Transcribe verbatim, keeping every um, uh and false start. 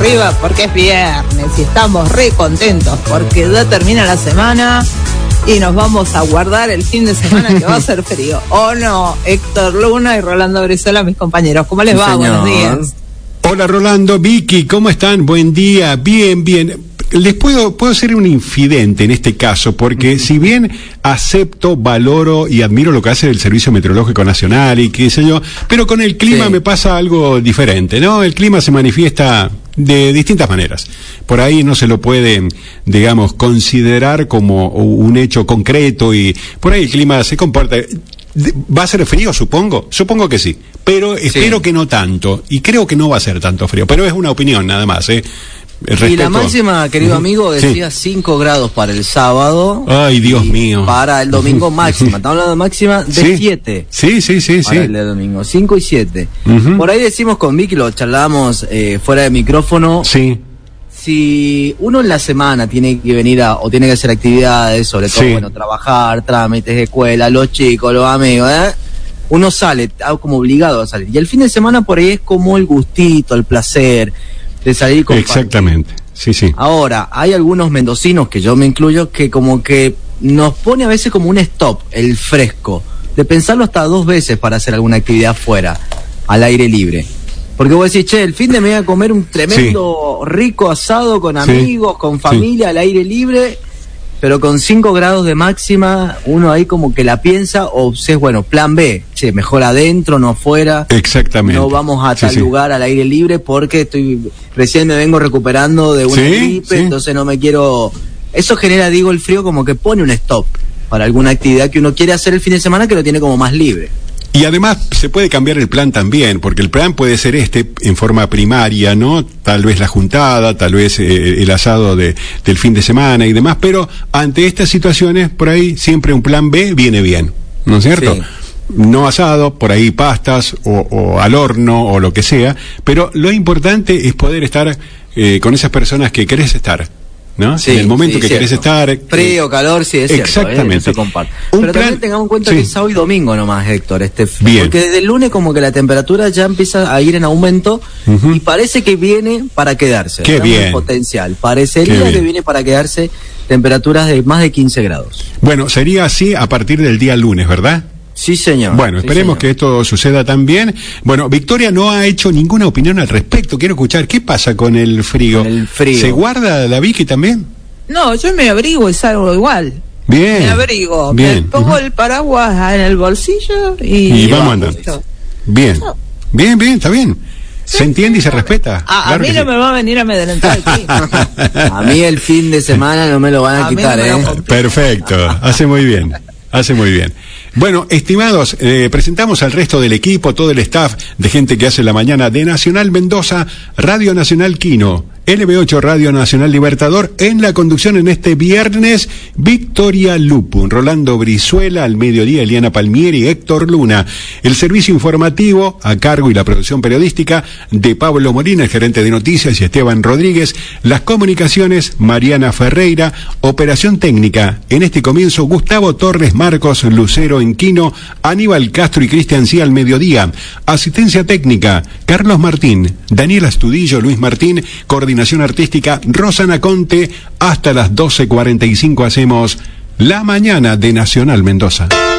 arriba porque es viernes y estamos re contentos porque ya termina la semana y nos vamos a guardar el fin de semana que va a ser frío. ¿O no? Héctor Luna y Rolando Brizuela, mis compañeros. ¿Cómo les va? Sí, buenos días. Hola Rolando, Vicky, ¿cómo están? Buen día, bien, bien. Les puedo, puedo ser un infidente en este caso, porque si bien acepto, valoro y admiro lo que hace el Servicio Meteorológico Nacional y qué sé yo, pero con el clima sí. me pasa algo diferente, ¿no? El clima se manifiesta de distintas maneras. Por ahí no se lo puede, digamos, considerar como un hecho concreto y por ahí el clima se comporta. ¿Va a ser frío, supongo? Supongo que sí, pero espero sí. que no tanto, y creo que no va a ser tanto frío, pero es una opinión nada más, ¿eh? Respeto. Y la máxima, querido amigo, decía cinco sí. grados para el sábado. Ay, Dios mío. Para el domingo máxima. Estamos hablando de máxima de siete. Sí, sí, sí, sí. Para sí. el de domingo, cinco y siete. Uh-huh. Por ahí decimos con Vicky, lo charlábamos eh, fuera de micrófono. Sí. Si uno en la semana tiene que venir a, o tiene que hacer actividades, sobre todo, sí. bueno, trabajar, trámites de escuela, los chicos, los amigos, ¿eh? Uno sale, como obligado a salir. Y el fin de semana por ahí es como el gustito, el placer de salir con exactamente, sí, sí. Ahora, hay algunos mendocinos, que yo me incluyo, que como que nos pone a veces como un stop, el fresco, de pensarlo hasta dos veces para hacer alguna actividad fuera, al aire libre. Porque vos decís, che, el fin de me voy a comer un tremendo sí. rico asado con amigos, sí. con familia, sí. al aire libre, pero con cinco grados de máxima, uno ahí como que la piensa, o es bueno, plan B, che, mejor adentro, no afuera. Exactamente. No vamos a tal sí, lugar sí. al aire libre porque estoy recién me vengo recuperando de una ¿Sí? gripe, sí. entonces no me quiero... Eso genera, digo, el frío como que pone un stop para alguna actividad que uno quiere hacer el fin de semana que lo tiene como más libre. Y además se puede cambiar el plan también, porque el plan puede ser este en forma primaria, ¿no? Tal vez la juntada, tal vez eh, el asado de, del fin de semana y demás, pero ante estas situaciones, por ahí siempre un plan B viene bien, ¿no es cierto? Sí. No asado, por ahí pastas o, o al horno o lo que sea, pero lo importante es poder estar eh, con esas personas que querés estar, ¿no? Sí, en el momento sí, que cierto. querés estar frío, calor, sí es exactamente. Cierto, ¿eh? Eso Un pero plan, también tengamos en cuenta sí. que es sábado y domingo nomás, Héctor, este Bien. porque desde el lunes como que la temperatura ya empieza a ir en aumento uh-huh. y parece que viene para quedarse. Qué bien. El potencial. Parecería que viene para quedarse temperaturas de más de quince grados. Bueno, sería así a partir del día lunes, ¿verdad? Sí, señor. Bueno, sí, esperemos señor. que esto suceda también. Bueno, Victoria no ha hecho ninguna opinión al respecto. Quiero escuchar, ¿qué pasa con el frío? Con el frío. ¿Se guarda la Vicky también? No, yo me abrigo y salgo igual. Bien. Me abrigo, bien. me pongo uh-huh. el paraguas en el bolsillo y... Y vamos andando. Bien, bien, bien, está bien. Sí, se entiende sí, y se respeta. A, claro a mí no sí. me va a venir a amedrentar aquí. A mí el fin de semana no me lo van a, a quitar, no ¿eh? Perfecto, hace muy bien. Hace muy bien. Bueno, estimados, eh, presentamos al resto del equipo, todo el staff de gente que hace la mañana de Nacional Mendoza, Radio Nacional Quino, N B ocho Radio Nacional Libertador, en la conducción en este viernes, Victoria Lupu, Rolando Brizuela, al mediodía Eliana Palmieri y Héctor Luna. El servicio informativo a cargo y la producción periodística de Pablo Molina, el gerente de noticias, y Esteban Rodríguez. Las comunicaciones, Mariana Ferreira. Operación técnica, en este comienzo, Gustavo Torres, Marcos Lucero en Quino, Aníbal Castro y Cristian Sí al mediodía. Asistencia técnica, Carlos Martín, Daniel Astudillo, Luis Martín, coordinación artística, Rosana Conte. Hasta las doce cuarenta y cinco hacemos La Mañana de Nacional Mendoza.